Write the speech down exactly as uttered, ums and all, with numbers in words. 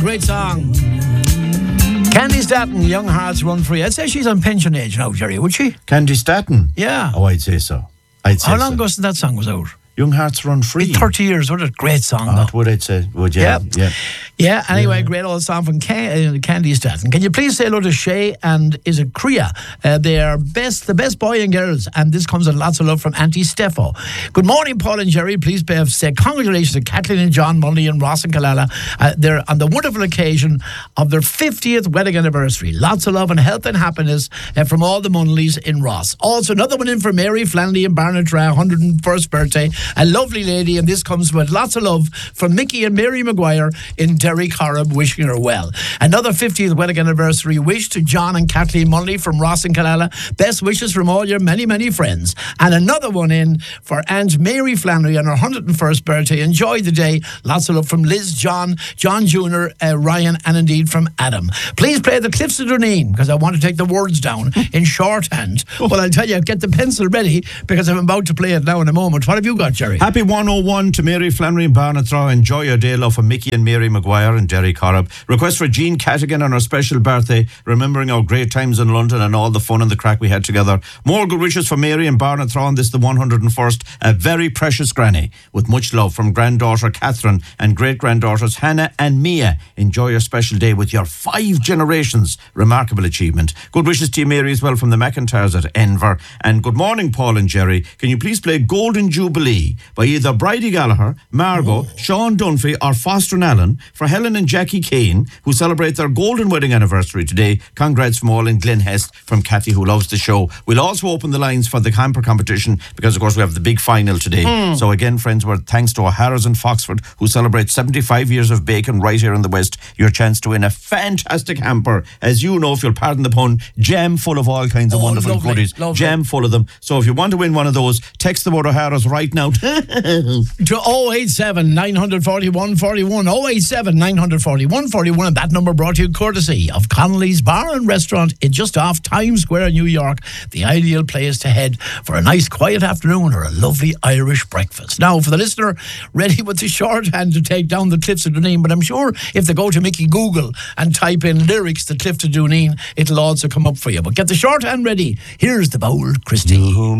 Great song. Candy Staton, Young Hearts Run Free. I'd say she's on pension age now, Jerry, would she? Candy Staton? Yeah. Oh, I'd say so. I'd say How long so. ago since that song was out? Young Hearts Run Free. thirty years. What a great song, Oh, though. what would I say? Would you? Yeah. Yeah. Yeah, anyway, Yeah. great old song from Can- uh, Candy Staton. Can you please say hello to Shay and is it Kriya? Uh, they are best, the best boy and girls, and this comes with lots of love from Auntie Steffo. Good morning, Paul and Jerry. Please uh, say congratulations to Kathleen and John Munley and Ross and Killala. Uh, they're on the wonderful occasion of their fiftieth wedding anniversary. Lots of love and health and happiness uh, from all the Munleys in Ross. Also, another one in for Mary Flanley in Barnatra, one hundred and first birthday. A lovely lady, and this comes with lots of love from Mickey and Mary Maguire in Derry Corrib, wishing her well. Another fiftieth wedding anniversary wish to John and Kathleen Munley from Ross and Killala. Best wishes from all your many, many friends. And another one in for Aunt Mary Flannery on her one hundred and first birthday. Enjoy the day. Lots of love from Liz, John, John Junior, uh, Ryan, and indeed from Adam. Please play the Cliffs of Duneen, because I want to take the words down in shorthand. Well, I'll tell you, get the pencil ready, because I'm about to play it now in a moment. What have you got, Jerry? Happy one oh one to Mary Flannery and Barnathra. Enjoy your day, love, from Mickey and Mary Maguire and Derry Corrib. Request for Jean Catigan on her special birthday, remembering our great times in London and all the fun and the crack we had together. More good wishes for Mary and Barnathra on this, the one hundred and first. A very precious granny, with much love from granddaughter Catherine and great-granddaughters Hannah and Mia. Enjoy your special day with your five generations. Remarkable achievement. Good wishes to you, Mary, as well, from the McIntyres at Enver. And good morning, Paul and Jerry. Can you please play Golden Jubilee by either Bridie Gallagher, Margot, oh. Sean Dunphy or Foster and Allen for Helen and Jackie Kane, who celebrate their golden wedding anniversary today. Congrats from all in Glen Hest, from Kathy, who loves the show. We'll also open the lines for the camper competition, because of course we have the big final today. Mm. So again, friends, we're thanks to O'Hara's in Foxford, who celebrate seventy-five years of bacon right here in the West. Your chance to win a fantastic hamper, as you know, if you'll pardon the pun, jam full of all kinds of oh, wonderful lovely, goodies. Lovely. Jam full of them. So if you want to win one of those, text the word O'Hara's right now to oh eight seven, nine four one, four one, oh eight seven, nine four one, four one, and that number brought to you courtesy of Connolly's Bar and Restaurant in just off Times Square, New York. The ideal place to head for a nice quiet afternoon or a lovely Irish breakfast. Now, for the listener ready with the shorthand to take down the Cliffs of Duneen, but I'm sure if they go to Mickey Google and type in lyrics, the Cliffs of Duneen, it'll also come up for you. But get the shorthand ready. Here's the bold Christie.